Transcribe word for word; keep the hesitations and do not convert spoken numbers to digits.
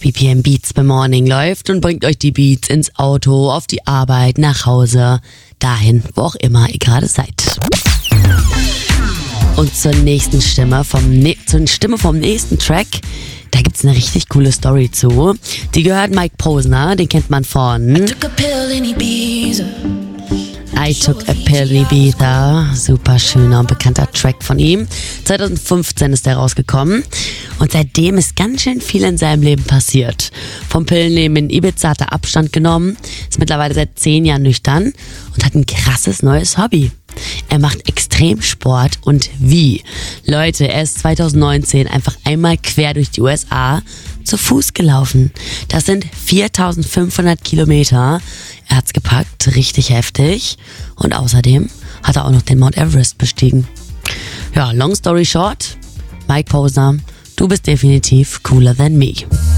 B P M Beats beim Morning läuft und bringt euch die Beats ins Auto, auf die Arbeit, nach Hause, dahin, wo auch immer ihr gerade seid. Und zur nächsten Stimme vom ne- zur Stimme vom nächsten Track, da gibt's eine richtig coole Story zu. Die gehört Mike Posner, den kennt man von I took a pill in Ibiza. I Took a Pill in Ibiza. Super schöner und bekannter Track von ihm. zwanzig fünfzehn ist der rausgekommen. Und seitdem ist ganz schön viel in seinem Leben passiert. Vom Pillenleben in Ibiza hat er Abstand genommen, ist mittlerweile seit zehn Jahren nüchtern und hat ein krasses neues Hobby. Er macht Extremsport und wie? Leute, er ist zwanzig neunzehn einfach einmal quer durch die U S A zu Fuß gelaufen. Das sind viertausendfünfhundert Kilometer. Er hat's gepackt, richtig heftig. Und außerdem hat er auch noch den Mount Everest bestiegen. Ja, long story short, Mike Posner, du bist definitiv cooler than me.